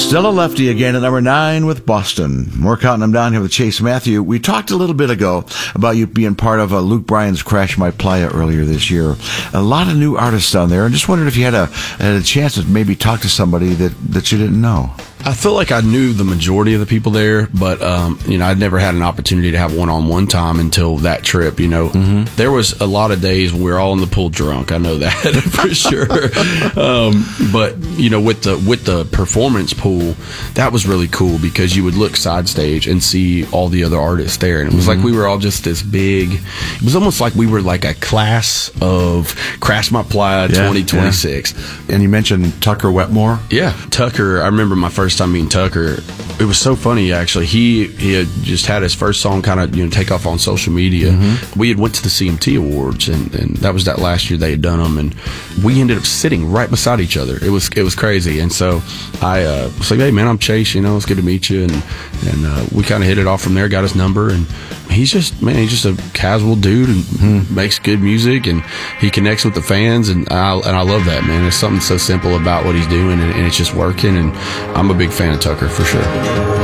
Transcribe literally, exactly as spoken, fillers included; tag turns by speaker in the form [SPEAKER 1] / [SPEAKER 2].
[SPEAKER 1] Still a lefty again at number nine with Boston. We're counting them down here with Chase Matthew. We talked a little bit ago about you being part of uh, Luke Bryan's Crash My Playa earlier this year. A lot of new artists down there. And just wondered if you had a, had a chance to maybe talk to somebody that, that you didn't know.
[SPEAKER 2] I feel like I knew the majority of the people there, but, um, you know, I'd never had an opportunity to have one-on-one time until that trip, you know. Mm-hmm. There was a lot of days when we were all in the pool drunk. I know that for sure. Um, but, you know, with the with the performance pool, that was really cool because you would look side stage and see all the other artists there. And it was mm-hmm. like we were all just this big, it was almost like we were like a class of Crash My Playa yeah, twenty twenty-six.
[SPEAKER 1] Yeah. And you mentioned Tucker Wetmore?
[SPEAKER 2] Yeah. Tucker, I remember my first time meeting Tucker. It was so funny, actually. He he had just had his first song kind of, you know, take off on social media. Mm-hmm. We had went to the C M T Awards, and, and that was that last year they had done them, and we ended up sitting right beside each other. It was it was crazy. And so I uh, was like, hey, man, I'm Chase, you know, it's good to meet you. And, and uh, we kind of hit it off from there, got his number, and he's just, man, he's just a casual dude and mm-hmm. makes good music, and he connects with the fans, and I, and I love that, man. There's something so simple about what he's doing, and, and it's just working, and I'm a big fan of Tucker for sure.